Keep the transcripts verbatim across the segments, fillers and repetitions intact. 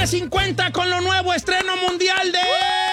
cincuenta con lo nuevo estreno mundial de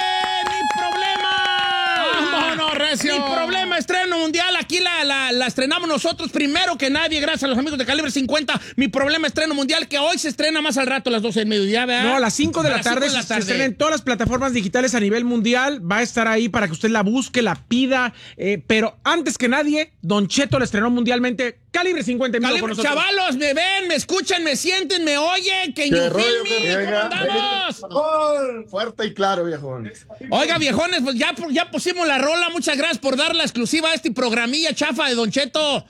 Mi Problema. ¡Vámonos, recio! Mi Problema, estreno mundial. Aquí la, la, la estrenamos nosotros primero que nadie, gracias a los amigos de Calibre cincuenta. Mi Problema, estreno mundial, que hoy se estrena más al rato a las doce del mediodía, ¿verdad? No, a las cinco de la A las cinco tarde. de la Se tarde. estrena en todas las plataformas digitales a nivel mundial. Va a estar ahí para que usted la busque, la pida. Eh, pero antes que nadie, Don Cheto la estrenó mundialmente. Calibre cincuenta en vivo con Calibre, nosotros. chavalos, me ven, me escuchan, me sienten, me oyen. Que ¿Qué you rollo, feel me, viejo? ¿cómo andamos? Viejón, fuerte y claro, viejón. Oiga, viejones, pues ya, ya pusimos la rola. Muchas gracias por dar la exclusiva a este programilla chafa de Don Cheto.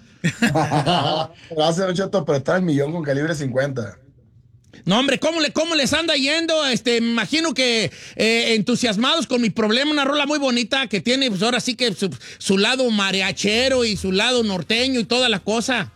Gracias, Don Cheto, pero está el millón con Calibre cincuenta. No, hombre, ¿cómo, le, cómo les anda yendo? Este, me imagino que eh, entusiasmados con Mi Problema, una rola muy bonita que tiene, pues ahora sí que su, su lado mariachero y su lado norteño y toda la cosa.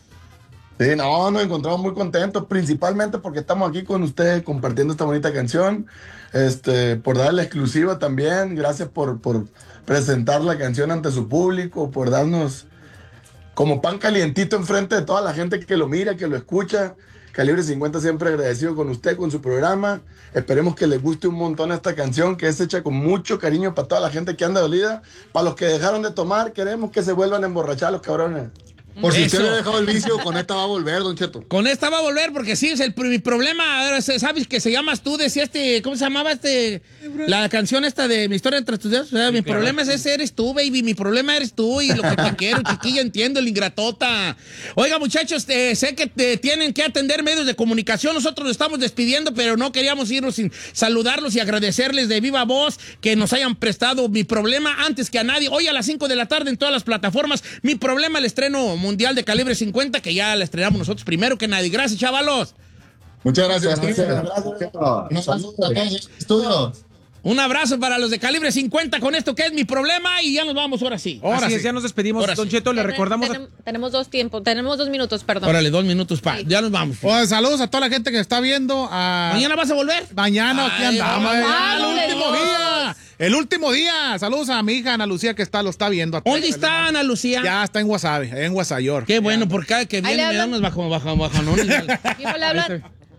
Sí, no, nos encontramos muy contentos, principalmente porque estamos aquí con ustedes compartiendo esta bonita canción, este, por darle la exclusiva también, gracias por, por presentar la canción ante su público, por darnos como pan calientito enfrente de toda la gente que lo mira, que lo escucha. Calibre cincuenta siempre agradecido con usted, con su programa. Esperemos que les guste un montón esta canción, que es hecha con mucho cariño para toda la gente que anda dolida. Para los que dejaron de tomar, queremos que se vuelvan a emborrachar los cabrones. Por si Eso. usted le ha dejado el vicio, con esta va a volver, Don Cheto. Con esta va a volver porque sí, es el mi problema. Ahora, ¿sabes que se llamas tú? Decía este, ¿cómo se llamaba este? La canción esta de Mi Historia entre tus dedos. O sea, mi problema es ese, eres tú, baby. Mi problema eres tú y lo que te quiero, chiquilla, entiendo, el ingratota. Oiga, muchachos, eh, sé que te tienen que atender medios de comunicación. Nosotros nos estamos despidiendo, pero no queríamos irnos sin saludarlos y agradecerles de viva voz que nos hayan prestado Mi Problema antes que a nadie. Hoy a las cinco de la tarde en todas las plataformas. Mi Problema, el estreno mundial de Calibre cincuenta, que ya la estrenamos nosotros primero que nadie. Gracias, chavalos. Muchas gracias. Gracias, Gracias. gracias. Nos saludos a todos los estudios. Un abrazo para los de Calibre cincuenta con esto que es Mi Problema y ya nos vamos ahora sí. Ahora Así sí, ya nos despedimos, Ahora Don sí. Cheto. Le Ten- recordamos. a- tenem- Tenemos dos tiempos, tenemos dos minutos, perdón. Órale, dos minutos pa. Sí. Ya nos vamos. Pues, saludos a toda la gente que está viendo. A... ¿Mañana vas a volver? Mañana aquí Ay, andamos. ay, eh, ay, el último Dios. día. El último día. Saludos a mi hija Ana Lucía que está, lo está viendo. ¿Dónde está Ana Lucía? Ya está en Wasabi, en Guasayor. Qué bueno, porque cada que Ahí viene le me da hablan. unos bajo, bajo, bajonones. ¿Quién le habla?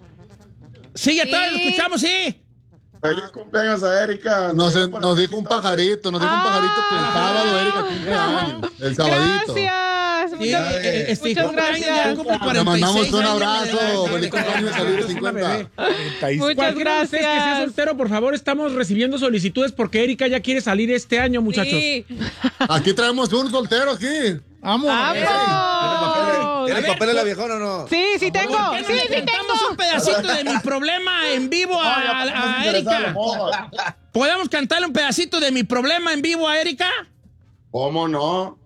Sí, ya está, Sí. lo escuchamos, sí. Feliz cumpleaños a Erika. Nos, nos dijo un pajarito, nos dijo un pajarito que el sábado Erika cumple años. El sabadito. Gracias. Sí, Muchas, eh, eh, este, muchas cumpleaños, gracias. ya cumple Le cuarenta y mandamos seis un años, abrazo. ¿verdad? Feliz cumpleaños Calibre cincuenta. Muchas Cualquiera de ustedes que sea gracias. soltero, por favor, estamos recibiendo solicitudes porque Erika ya quiere salir este año, muchachos. Sí. Aquí traemos un soltero aquí. Vamos. ¡Vamos! ¿Tiene papeles la viejona o no? Sí, sí tengo. ¿Por qué Sí, no le sí cantamos tengo. un pedacito de Mi Problema en vivo a, a- a Erika? ¿Podemos cantarle un pedacito de Mi Problema en vivo a Erika? ¿Cómo no?